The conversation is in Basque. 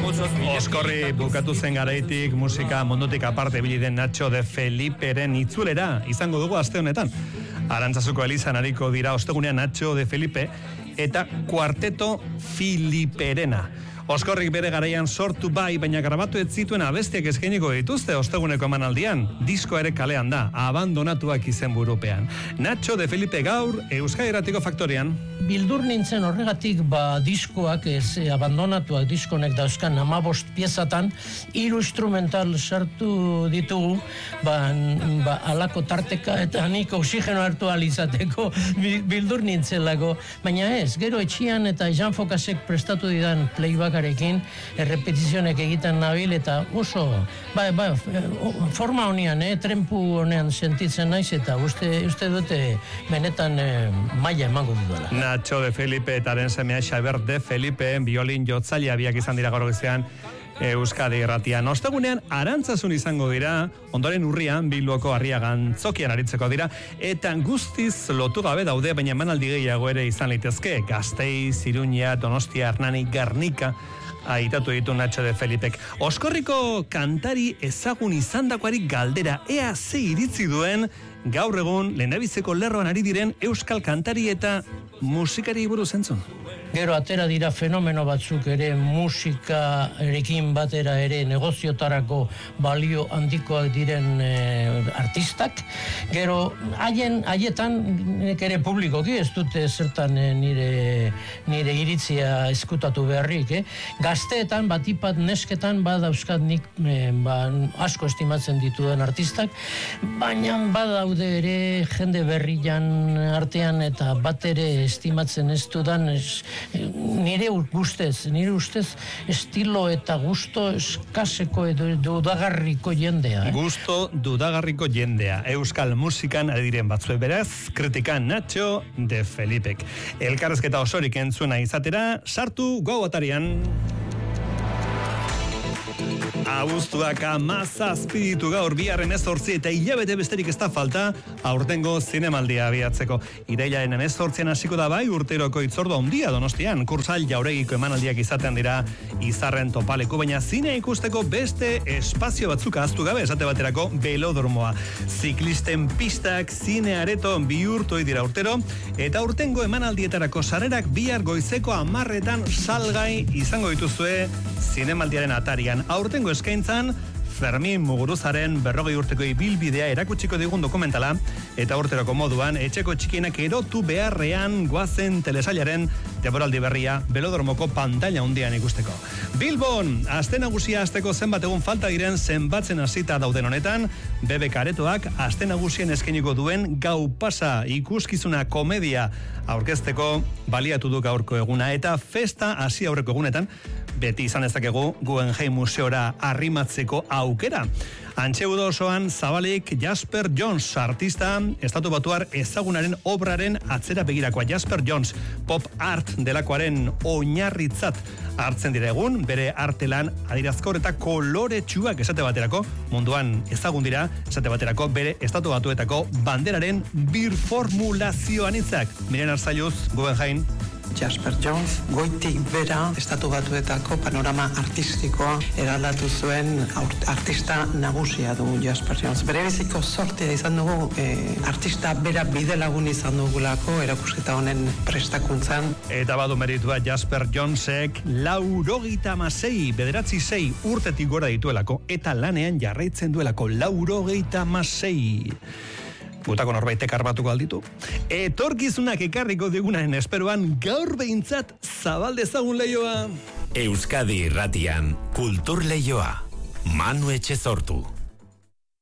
Oskorri bukatu zen garaitik musika mundutik aparte ibili den Nacho de Feliperen itzulera izango dugu aste honetan. Arantzazuko Elizan ariko dira ostegunean Nacho de Felipe eta Kuarteto Filiperena. Oskorrik bere garaian sortu bai, baina grabatu ez zituen abestiak eskainiko dituzte osteguneko emanaldian. Disko ere kalean da, abandonatuak izenburupean. Nacho de Felipe gaur Euskadi Irratiko Faktorian. Bildur nintzen horregatik diskoak abandonatuak diskonek dauzkan 15 piezatan 3 instrumental sartu ditugu alako tarteka eta nik oxigeno hartu alizateko bildur nintzelako, baina ez, gero etxian eta Jean Focasek prestatu didan playbackarekin errepetizionek egiten nabil eta oso forma honean, trempu honean sentitzen naiz eta uste dute benetan maila emango dudala. Nacho de Felipe eta haren semea Xaber de Felipe biolin jotzailea biak izan dira gaur goizean Euskadi Irratian. Ostegunean Arantzasun izango dira, ondoren urrian Bilboko Arriagan Zokian aritzeko dira, eta guztiz lotu gabe daude, baina emanaldi gehiago ere izan litezke. Gasteiz, Iruña, Donostia, Hernani, Gernika aitatu ditu Nacho de Felipek. Oskorriko kantari ezagun izandakoari galdera, ea ze iritzi duen gaur egun lehendabiziko lerroan ari diren euskal kantari eta musikari buruz entzun. Gero atera dira fenomeno batzuk ere musikarekin batera ere negoziotarako balio handikoak diren artistak. Gero haietan ere publikoki ez dute zertan nire iritzia eskutatu beharrik. Gazteetan, batipat nesketan badauzkat nik asko estimatzen dituen artistak, baina badaude ere jende berrian artean eta bat ere estimatzen ez dudan nire ustez estilo eta gusto eskaseko edo dudagarriko jendea. Gusto dudagarriko jendea. Euskal musikan adiren batzue beraz, kritikan Nacho de Felipek. Elkarrezketa osorik entzuna izatera, sartu gau atarian. Abuztuak 17 ditu gaur biharren 18 eta hilabete besterik ez da falta aurtengo zinemaldia abiatzeko. Irailaren 18an hasiko da bai urteroko hitzordu handia Donostian. Kursail jauregiko emanaldiak izaten dira izarren topaleku, baina zine ikusteko beste espazio batzuk ahaztu gabe, esate baterako Belodromoa. Ziklisten pistak zine areto bihurtu dira urtero eta urtengo emanaldietarako sarrerak bihar goizeko 10etan salgai izango dituzue zinemaldiaren atarian. Aurtengo eskaintzan Fermin Muguruzaren 40 urteko ibilbidea erakutsiko digun dokumentala eta urteroko moduan etxeko txikienak erotu beharrean goazen telesailaren denboraldi berria Belodromoko pantaila handian ikusteko. Bilbon, aste nagusia hasteko zenbat egun falta diren zenbatzen hasita dauden honetan, BBK Aretoak aste nagusien eskainiko duen Gau Pasa ikuskizuna komedia aurkezteko baliatu du gaurko eguna eta festa hasi aurreko egunetan beti izan dezakegu Guggenheim Museora arrimatzeko aukera. Antxeudo osoan zabalik Jasper Jones artista estatu batuar ezagunaren obraren atzera begirakoa. Jasper Jones pop art delakoaren oinarritzat hartzen dira egun, bere artelan adirazkor eta koloretsuak esate baterako, munduan ezagun dira, esate baterako bere estatu batuetako banderaren birformulazioan itzak. Miren Arzailuz, Guggenheim. Jasper Jones, goitik bera estatu batuetako panorama artistikoa eraldatu zuen artista nagusia du Jasper Jones. Bere biziko sortea izan dugu, artista bera bidelagun izan dugulako erakusketa honen prestakuntzan. Eta badu meritua Jasper Jonesek 96 urtetik gora dituelako eta lanean jarraitzen duelako 96. Gutako norbaitek arbatuko alditu. Etorkizunak ekarriko digunaren esperoan gaur behintzat zabaldezagun leioa. Euskadi Irratian, Kultur Leioa. Manu Etxezortu.